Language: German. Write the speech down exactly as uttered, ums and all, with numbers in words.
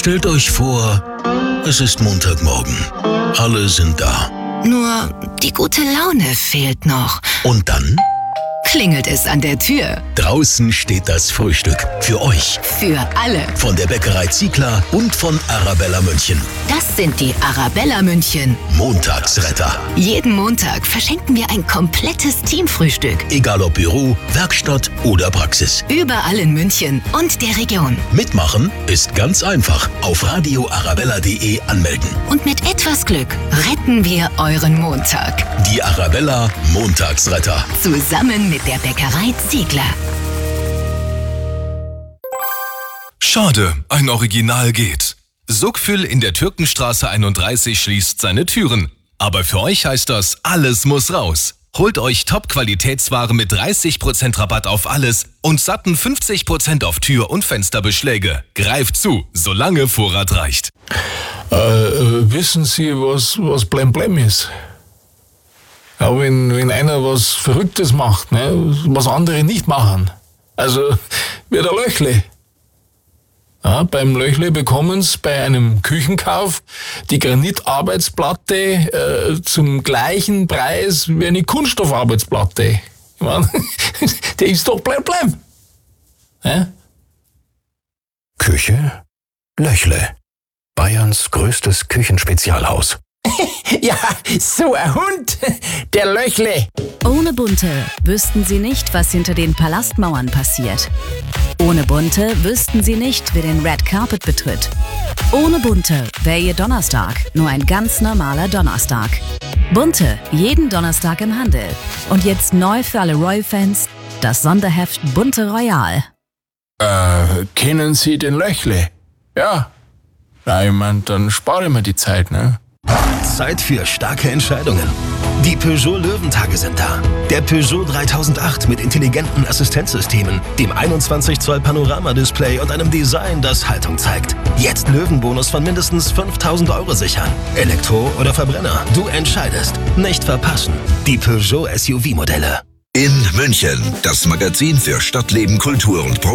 Stellt euch vor, es ist Montagmorgen. Alle sind da. Nur die gute Laune fehlt noch. Und dann klingelt es an der Tür. Draußen steht das Frühstück. Für euch. Für alle. Von der Bäckerei Ziegler und von Arabella München. Das sind die Arabella München Montagsretter. Jeden Montag verschenken wir ein komplettes Teamfrühstück. Egal ob Büro, Werkstatt oder Praxis. Überall in München und der Region. Mitmachen ist ganz einfach. Auf radio arabella punkt de anmelden. Und mit etwas Glück retten wir euren Montag. Die Arabella Montagsretter. Zusammen mit der Bäckerei Ziegler. Schade, ein Original geht. Sukfül in der Türkenstraße einunddreißig schließt seine Türen. Aber für euch heißt das, alles muss raus. Holt euch Top-Qualitätsware mit dreißig Prozent Rabatt auf alles und satten fünfzig Prozent auf Tür- und Fensterbeschläge. Greift zu, solange Vorrat reicht. Äh, äh, wissen Sie, was, was Blemblem ist? Ja, wenn, wenn einer was Verrücktes macht, ne, was andere nicht machen. Also, wie der Löchle. Ja, beim Löchle bekommen Sie bei einem Küchenkauf die Granitarbeitsplatte äh, zum gleichen Preis wie eine Kunststoffarbeitsplatte. Ich mein, der ist doch Blemblem. Ja? Küche Löchle. Bayerns größtes Küchenspezialhaus. Ja, so ein Hund, der Löchle. Ohne Bunte wüssten Sie nicht, was hinter den Palastmauern passiert. Ohne Bunte wüssten Sie nicht, wer den Red Carpet betritt. Ohne Bunte wäre Ihr Donnerstag nur ein ganz normaler Donnerstag. Bunte, jeden Donnerstag im Handel. Und jetzt neu für alle Royal-Fans, das Sonderheft Bunte Royal. Äh, kennen Sie den Löchle? Ja. Na, ich mein, dann spare ich mir die Zeit, ne? Zeit für starke Entscheidungen. Die Peugeot Löwentage sind da. Der Peugeot dreitausendacht mit intelligenten Assistenzsystemen, dem einundzwanzig Zoll Panoramadisplay und einem Design, das Haltung zeigt. Jetzt Löwenbonus von mindestens fünftausend Euro sichern. Elektro oder Verbrenner, du entscheidest. Nicht verpassen. Die Peugeot S U V-Modelle. In München, das Magazin für Stadtleben, Kultur und Pro